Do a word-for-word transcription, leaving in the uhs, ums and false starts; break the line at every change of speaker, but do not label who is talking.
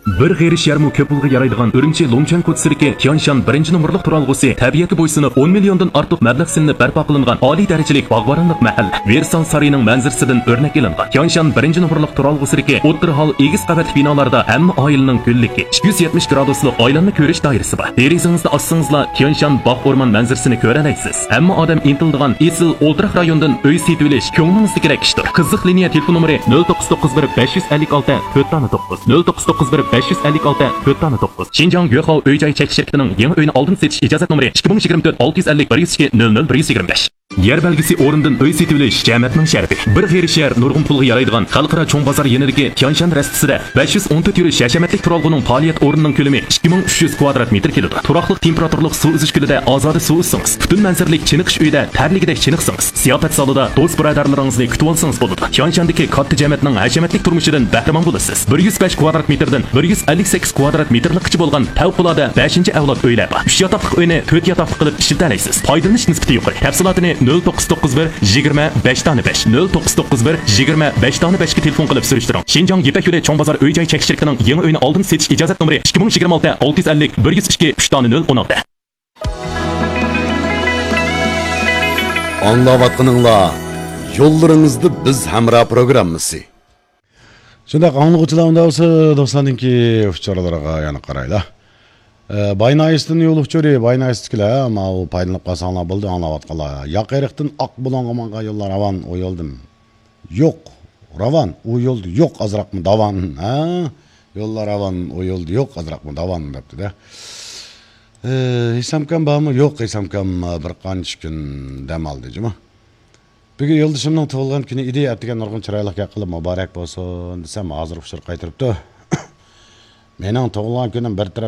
Bir g'erish yarmi ko'p yilga yaraydigan Urumchi Longchan ko'chasiga Tianshan birinchi nomerlik turalg'usi tabiatga bo'ysunib o'n milliondan ortiq mablag' silinib barpo qilingan oliy darajalik bog'boronlik mahal Versailles saroyining manzarasidan o'rnak ilingan. Tianshan birinchi nomerlik turalg'usiga o'ttir hol egiz qavatli binolarda hamma oilaning ko'lligi ikki yuz yetmish graduslik oilanni ko'rish doirasi bor. Derizangizni ochsangizlar Tianshan bog' o'rmon manzarasini ko'ra olasiz. Hamma odam intildigan esil o'ltiraq rayondan uy setib olish ko'nglingizni kerak ishdir. Qiziq liniya telefon nomeri nol to'qqiz to'qqiz bir besh yuz ellik olti to'rt to'qqiz nol to'qqiz to'qqiz bir besh yuz ellik olti to'rt to'qqiz. Xinjiang Yuehao uy-joy chekish shirkatining yangi uyni oldin setish ijozat nomeri ikki ming yigirma to'rt olti yuz ellik bir yuz ikki nol nol bir yuz yigirma besh. Yer belgisi o'rindan uy setib olish jamiyatning sharafi. Bir g'erish yer nurg'un pulga yaraydigan xalqaro cho'ng bozor yenidagi Tianshan rastasida besh yuz o'n to'rt yurish hashamatlik turalg'uning faoliyat o'rnining ko'lami ikki ming uch yuz kvadrat metr keladi. Turaqliq temperaturli suv uzish ko'lida ozoda suv uzsangiz, butun manzaralik chiniqish uyda tarligidek chiniqsangiz, ziyofat zalida do'st birodarlaringizni kutib olsangiz bo'ladi. Tianshandagi katta jamiyatning hashamatlik turmushidan bahramand bo'lasiz. bir yuz besh kvadrat metrdan bir yuz ellik sakkiz kvadrat metrlikcha bo'lgan favqulodda beshinchi avlod uylar bor. uch yotoqli uyni to'rt yotoqli qilib ishlatalaysiz. Foydalanish nisbati yuqori. Tafsilotini nol to'qqiz to'qqiz bir yigirma besh besh nol to'qqiz to'qqiz bir yigirma besh besh ga telefon qilib surishtiring. Xinjiang Yipak yo'li cho'ng bozor uy-joy chekish shirkatining yangi uyni oldin setish ijozat nomeri ikki ming yigirma olti olti yuz ellik bir yuz ikki uch nol o'n olti.
Anlavatqınыңlar, yollarınızda biz hamra programmasi.
Shunday anlıqçılar unda olsa dostlarninki uçaralarga yana qarayla. Baynayıstin yol uçuri, baynayıstiklar ama o paylanıp qalsanlar bo'ldi anlavatqanlar. Yaqayriqtin aq bulongamanға yollar avan o yoldim. Yo'q, ravan o yoldu yo'q azraqmı davan, ha? Yollar avan o yoldu yo'q azraqmı davan depti de. Hisamkam bağımı yok, hisamkam bir qancha kun dam oldi juma. Bugun yo'ldishimning tug'ilgan kuni edi, ertaga nurg'un chiroyli qilib muborak bo'lsin desam, hozir ushur qaytiribdi. Mening tug'ilgan kunim bir